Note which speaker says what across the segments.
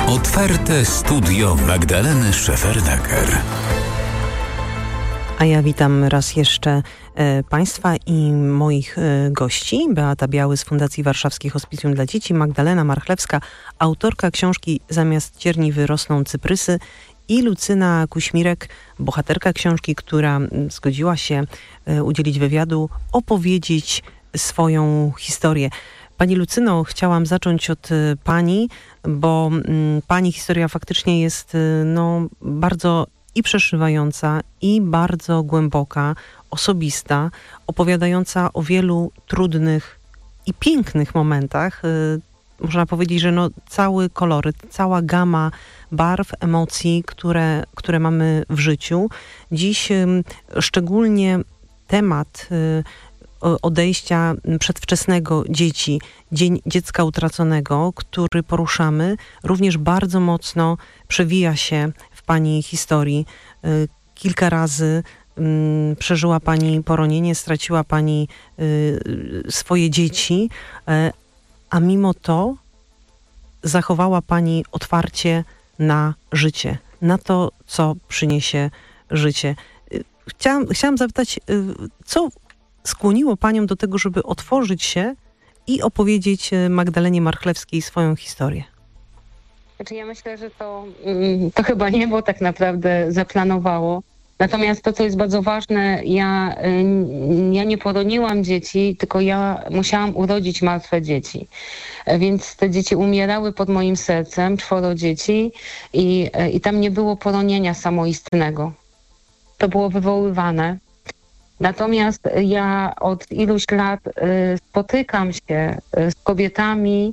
Speaker 1: Otwarte studio Magdaleny Szefernaker.
Speaker 2: A ja witam raz jeszcze Państwa i moich gości. Beata Biały z Fundacji Warszawskie Hospicjum dla Dzieci, Magdalena Marchlewska, autorka książki Zamiast cierni wyrosną cyprysy i Lucyna Kuśmirek, bohaterka książki, która zgodziła się udzielić wywiadu, opowiedzieć swoją historię. Pani Lucyno, chciałam zacząć od Pani, bo Pani historia faktycznie jest bardzo i przeszywająca, i bardzo głęboka, osobista, opowiadająca o wielu trudnych i pięknych momentach. Można powiedzieć, że cały koloryt, cała gama barw, emocji, które mamy w życiu. Dziś szczególnie temat odejścia przedwczesnego dzieci, Dzień Dziecka Utraconego, który poruszamy, również bardzo mocno przewija się w Pani historii. Kilka razy przeżyła Pani poronienie, straciła Pani swoje dzieci, a mimo to zachowała Pani otwarcie na życie, na to, co przyniesie życie. Chciałam zapytać, co skłoniło Panią do tego, żeby otworzyć się i opowiedzieć Magdalenie Marchlewskiej swoją historię?
Speaker 3: Znaczy ja myślę, że to chyba niebo tak naprawdę zaplanowało. Natomiast to, co jest bardzo ważne, ja nie poroniłam dzieci, tylko ja musiałam urodzić martwe dzieci. Więc te dzieci umierały pod moim sercem, 4 dzieci i tam nie było poronienia samoistnego. To było wywoływane. Natomiast ja od iluś lat spotykam się z kobietami,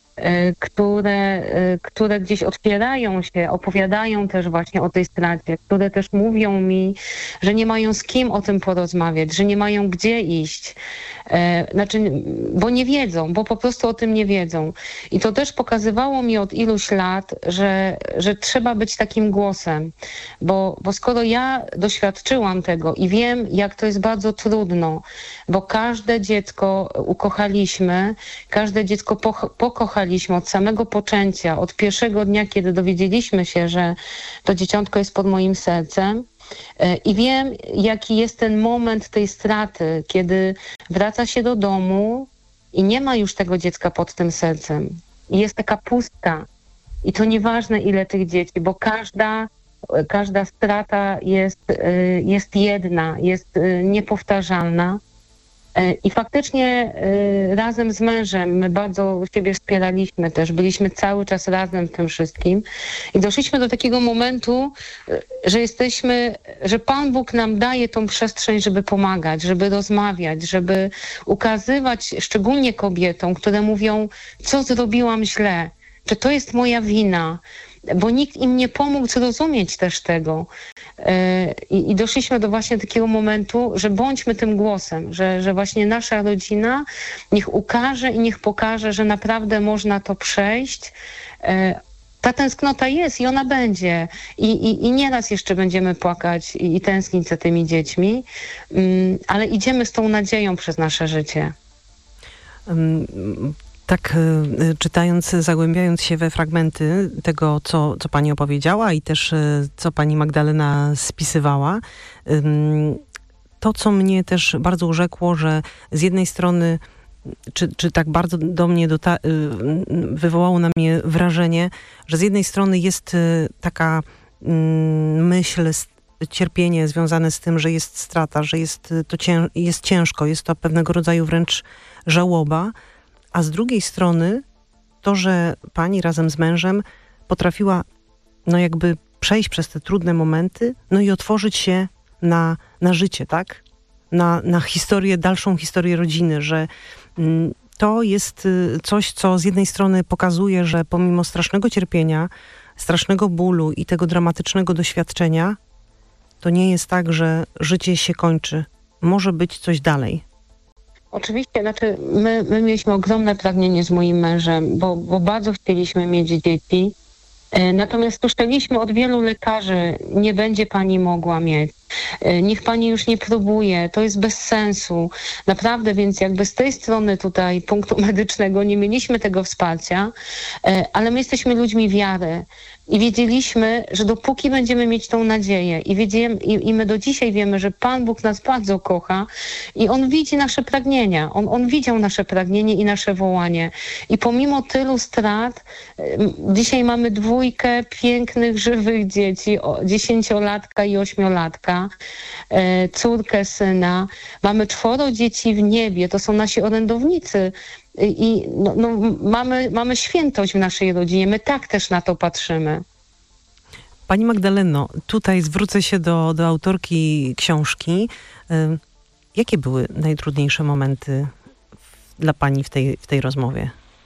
Speaker 3: które gdzieś otwierają się, opowiadają też właśnie o tej stracie, które też mówią mi, że nie mają z kim o tym porozmawiać, że nie mają gdzie iść. Bo nie wiedzą, bo po prostu o tym nie wiedzą. I to też pokazywało mi od iluś lat, że trzeba być takim głosem, bo skoro ja doświadczyłam tego i wiem, jak to jest bardzo trudno, bo każde dziecko ukochaliśmy, każde dziecko pokochaliśmy od samego poczęcia, od pierwszego dnia, kiedy dowiedzieliśmy się, że to dzieciątko jest pod moim sercem. I wiem, jaki jest ten moment tej straty, kiedy wraca się do domu i nie ma już tego dziecka pod tym sercem. I jest taka pustka. I to nieważne, ile tych dzieci, bo każda strata jest jedna, jest niepowtarzalna. I faktycznie razem z mężem my bardzo siebie wspieraliśmy też, byliśmy cały czas razem w tym wszystkim i doszliśmy do takiego momentu, że Pan Bóg nam daje tą przestrzeń, żeby pomagać, żeby rozmawiać, żeby ukazywać szczególnie kobietom, które mówią, co zrobiłam źle, czy to jest moja wina, bo nikt im nie pomógł zrozumieć też tego. I doszliśmy do właśnie takiego momentu, że bądźmy tym głosem, że właśnie nasza rodzina niech ukaże i niech pokaże, że naprawdę można to przejść. Ta tęsknota jest i ona będzie. I nieraz jeszcze będziemy płakać i tęsknić za tymi dziećmi, ale idziemy z tą nadzieją przez nasze życie.
Speaker 2: Tak czytając, zagłębiając się we fragmenty tego, co Pani opowiedziała i też co Pani Magdalena spisywała, to, co mnie też bardzo urzekło, że z jednej strony, czy tak bardzo do mnie wywołało na mnie wrażenie, że z jednej strony jest taka myśl, cierpienie związane z tym, że jest strata, że jest ciężko, jest to pewnego rodzaju wręcz żałoba, a z drugiej strony to, że Pani razem z mężem potrafiła jakby przejść przez te trudne momenty, i otworzyć się na życie, tak? Na historię, dalszą historię rodziny, że to jest coś, co z jednej strony pokazuje, że pomimo strasznego cierpienia, strasznego bólu i tego dramatycznego doświadczenia, to nie jest tak, że życie się kończy. Może być coś dalej.
Speaker 3: Oczywiście, my mieliśmy ogromne pragnienie z moim mężem, bo bardzo chcieliśmy mieć dzieci. Natomiast słyszeliśmy od wielu lekarzy, nie będzie pani mogła mieć. niech pani już nie próbuje, to jest bez sensu. Naprawdę, więc jakby z tej strony tutaj punktu medycznego nie mieliśmy tego wsparcia, ale my jesteśmy ludźmi wiary. I wiedzieliśmy, że dopóki będziemy mieć tą nadzieję i my do dzisiaj wiemy, że Pan Bóg nas bardzo kocha i On widzi nasze pragnienia. On widział nasze pragnienie i nasze wołanie. I pomimo tylu strat, dzisiaj mamy 2 pięknych, żywych dzieci, 10-latka i 8-latka, córkę, syna. Mamy 4 dzieci w niebie, to są nasi orędownicy. I mamy świętość w naszej rodzinie, my tak też na to patrzymy.
Speaker 2: Pani Magdaleno, tutaj zwrócę się do autorki książki. Jakie były najtrudniejsze momenty dla pani w tej rozmowie?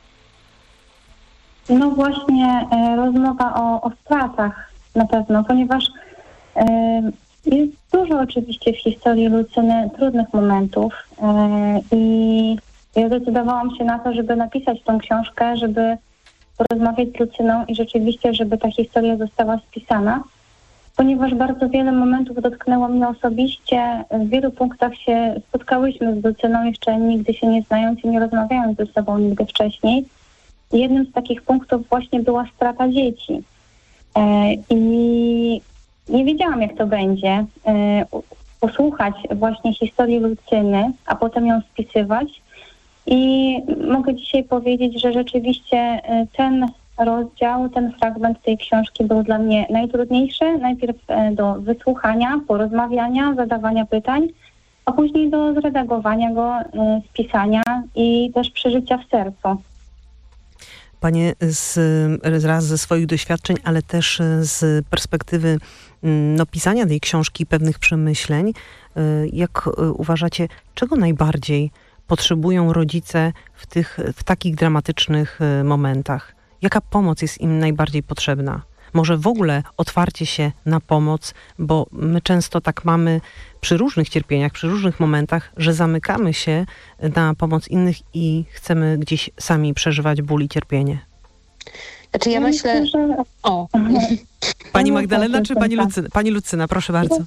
Speaker 4: No właśnie rozmowa o stratach na pewno, ponieważ jest dużo oczywiście w historii Lucyny trudnych momentów i ja zdecydowałam się na to, żeby napisać tą książkę, żeby porozmawiać z Lucyną i rzeczywiście, żeby ta historia została spisana, ponieważ bardzo wiele momentów dotknęło mnie osobiście. W wielu punktach się spotkałyśmy z Lucyną, jeszcze nigdy się nie znając i nie rozmawiając ze sobą nigdy wcześniej. Jednym z takich punktów właśnie była strata dzieci. I nie wiedziałam, jak to będzie. Posłuchać właśnie historii Lucyny, a potem ją spisywać. I mogę dzisiaj powiedzieć, że rzeczywiście ten rozdział, ten fragment tej książki był dla mnie najtrudniejszy. Najpierw do wysłuchania, porozmawiania, zadawania pytań, a później do zredagowania go, spisania i też przeżycia w sercu.
Speaker 2: Panie raz ze swoich doświadczeń, ale też z perspektywy pisania tej książki, pewnych przemyśleń, jak uważacie, czego najbardziej potrzebują rodzice w takich dramatycznych momentach? Jaka pomoc jest im najbardziej potrzebna? Może w ogóle otwarcie się na pomoc, bo my często tak mamy przy różnych cierpieniach, przy różnych momentach, że zamykamy się na pomoc innych i chcemy gdzieś sami przeżywać ból i cierpienie.
Speaker 3: Znaczy ja myślę, że...
Speaker 2: Pani Magdalena czy Pani Lucyna? Proszę bardzo.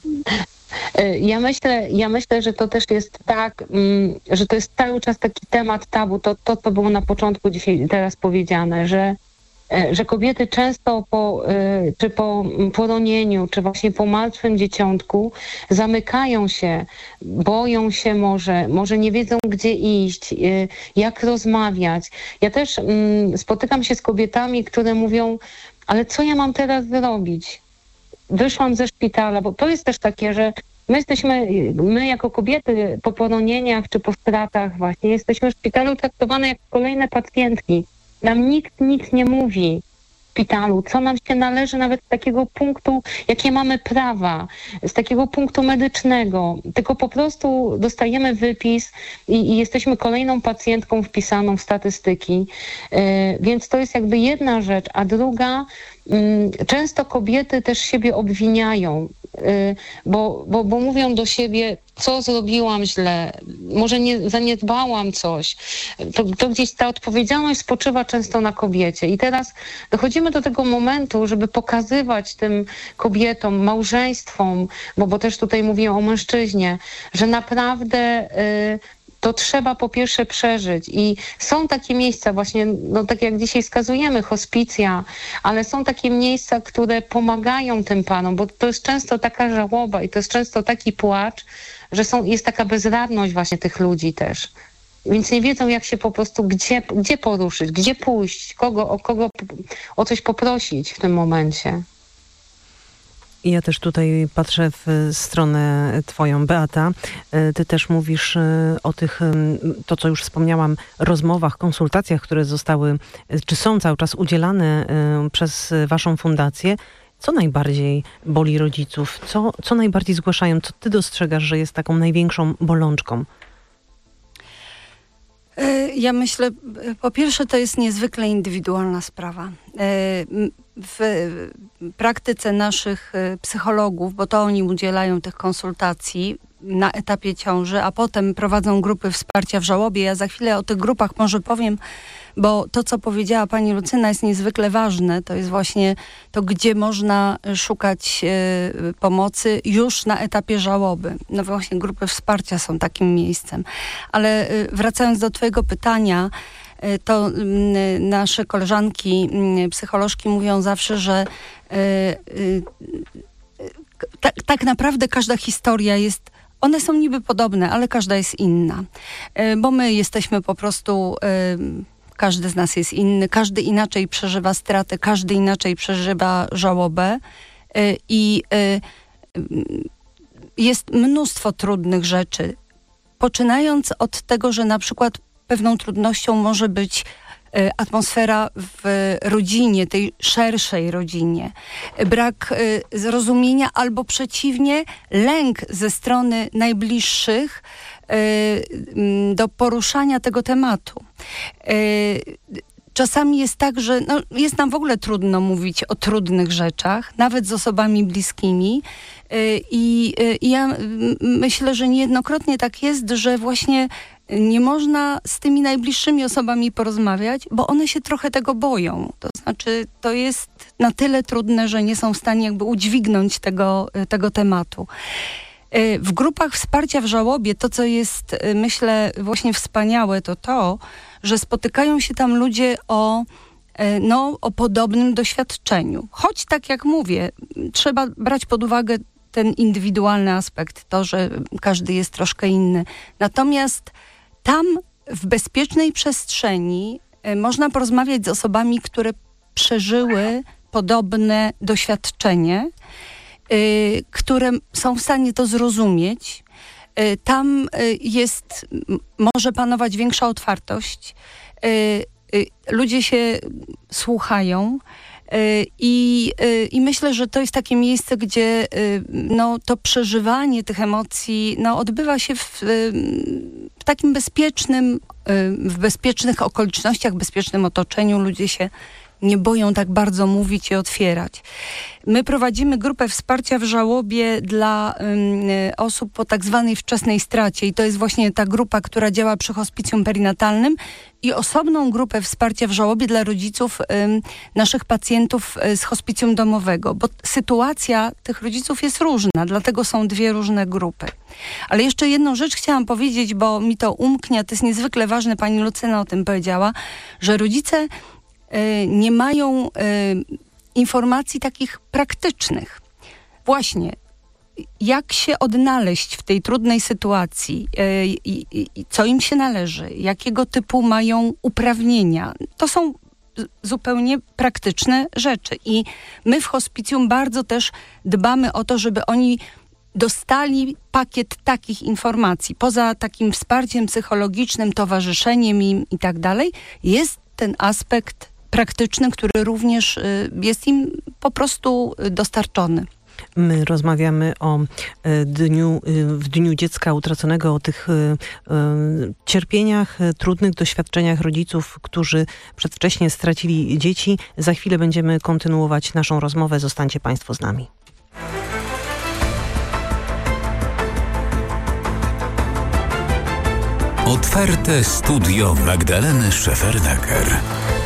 Speaker 3: Ja myślę, że to też jest tak, że to jest cały czas taki temat tabu, to co było na początku dzisiaj teraz powiedziane, że kobiety często czy po poronieniu, czy właśnie po martwym dzieciątku zamykają się, boją się może nie wiedzą, gdzie iść, jak rozmawiać. Ja też spotykam się z kobietami, które mówią, ale co ja mam teraz zrobić? Wyszłam ze szpitala, bo to jest też takie, że my jako kobiety po poronieniach czy po stratach właśnie jesteśmy w szpitalu traktowane jak kolejne pacjentki. Nam nikt nic nie mówi w szpitalu, co nam się należy nawet z takiego punktu, jakie mamy prawa, z takiego punktu medycznego. Tylko po prostu dostajemy wypis i jesteśmy kolejną pacjentką wpisaną w statystyki. Więc to jest jakby jedna rzecz, a druga, często kobiety też siebie obwiniają, bo mówią do siebie, co zrobiłam źle, może nie zaniedbałam coś. To gdzieś ta odpowiedzialność spoczywa często na kobiecie. I teraz dochodzimy do tego momentu, żeby pokazywać tym kobietom, małżeństwom, bo też tutaj mówię o mężczyźnie, że naprawdę to trzeba po pierwsze przeżyć i są takie miejsca właśnie, tak jak dzisiaj wskazujemy, hospicja, ale są takie miejsca, które pomagają tym panom, bo to jest często taka żałoba i to jest często taki płacz, że jest taka bezradność właśnie tych ludzi też. Więc nie wiedzą, jak się po prostu, gdzie poruszyć, gdzie pójść, kogo o coś poprosić w tym momencie.
Speaker 2: I ja też tutaj patrzę w stronę twoją, Beata. Ty też mówisz o tych, to co już wspomniałam, rozmowach, konsultacjach, które zostały, czy są cały czas udzielane przez waszą fundację. Co najbardziej boli rodziców? Co najbardziej zgłaszają? Co ty dostrzegasz, że jest taką największą bolączką?
Speaker 5: Ja myślę, po pierwsze to jest niezwykle indywidualna sprawa. W praktyce naszych psychologów, bo to oni udzielają tych konsultacji na etapie ciąży, a potem prowadzą grupy wsparcia w żałobie. Ja za chwilę o tych grupach może powiem bo to, co powiedziała pani Lucyna, jest niezwykle ważne. To jest właśnie to, gdzie można szukać pomocy już na etapie żałoby. No właśnie grupy wsparcia są takim miejscem. Ale wracając do twojego pytania, to nasze koleżanki, psycholożki mówią zawsze, że tak naprawdę każda historia jest, one są niby podobne, ale każda jest inna. Bo my jesteśmy po prostu, każdy z nas jest inny, każdy inaczej przeżywa stratę, każdy inaczej przeżywa żałobę i jest mnóstwo trudnych rzeczy. Poczynając od tego, że na przykład pewną trudnością może być atmosfera w rodzinie, tej szerszej rodzinie, brak zrozumienia albo przeciwnie, lęk ze strony najbliższych do poruszania tego tematu. Czasami jest tak, że jest nam w ogóle trudno mówić o trudnych rzeczach, nawet z osobami bliskimi. I ja myślę, że niejednokrotnie tak jest, że właśnie nie można z tymi najbliższymi osobami porozmawiać, bo one się trochę tego boją. To znaczy, to jest na tyle trudne, że nie są w stanie jakby udźwignąć tego tematu. W grupach wsparcia w żałobie to, co jest, myślę, właśnie wspaniałe, to, że spotykają się tam ludzie o podobnym doświadczeniu. Choć tak jak mówię, trzeba brać pod uwagę ten indywidualny aspekt, to, że każdy jest troszkę inny. Natomiast tam w bezpiecznej przestrzeni można porozmawiać z osobami, które przeżyły podobne doświadczenie, które są w stanie to zrozumieć. Tam może panować większa otwartość. Ludzie się słuchają. I myślę, że to jest takie miejsce, gdzie to przeżywanie tych emocji odbywa się w takim w bezpiecznych okolicznościach, w bezpiecznym otoczeniu. Ludzie się nie boją tak bardzo mówić i otwierać. My prowadzimy grupę wsparcia w żałobie dla osób po tak zwanej wczesnej stracie i to jest właśnie ta grupa, która działa przy hospicjum perinatalnym i osobną grupę wsparcia w żałobie dla rodziców naszych pacjentów z hospicjum domowego, bo sytuacja tych rodziców jest różna, dlatego są dwie różne grupy. Ale jeszcze jedną rzecz chciałam powiedzieć, bo mi to umknie, to jest niezwykle ważne, pani Lucyna o tym powiedziała, że rodzice nie mają informacji takich praktycznych. Właśnie, jak się odnaleźć w tej trudnej sytuacji, co im się należy, jakiego typu mają uprawnienia. To są zupełnie praktyczne rzeczy. I my w hospicjum bardzo też dbamy o to, żeby oni dostali pakiet takich informacji. Poza takim wsparciem psychologicznym, towarzyszeniem im i tak dalej, jest ten aspekt praktyczny, który również jest im po prostu dostarczony.
Speaker 2: My rozmawiamy o w Dniu Dziecka Utraconego, o tych cierpieniach, trudnych doświadczeniach rodziców, którzy przedwcześnie stracili dzieci. Za chwilę będziemy kontynuować naszą rozmowę. Zostańcie Państwo z nami.
Speaker 1: Otwarte studio Magdaleny Szefernaker.